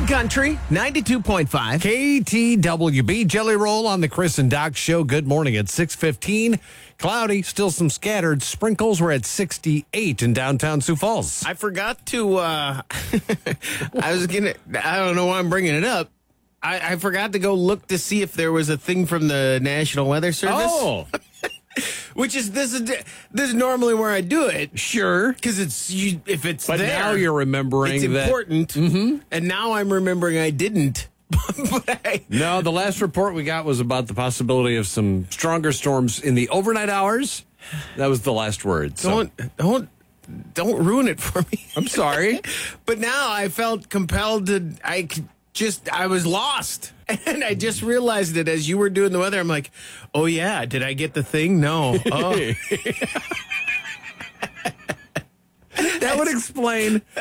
Good Country, 92.5. KTWB Jelly Roll on the Chris and Doc Show. Good morning at 6:15. Cloudy, still some scattered sprinkles. We're at 68 in downtown Sioux Falls. I forgot to, I don't know why I'm bringing it up. I forgot to go look to see if there was a thing from the National Weather Service. Oh, This is normally where I do it. sure. Because if it's But there, now you're remembering it's that. important. Mm-hmm. And now I'm remembering I didn't. No, the last report we got was about the possibility of some stronger storms in the overnight hours. That was the last word. So. Don't ruin it for me. I'm sorry. But now I felt compelled to, I was lost. And I just realized it as you were doing the weather. I'm like, oh yeah, did I get the thing? No. Oh. That would explain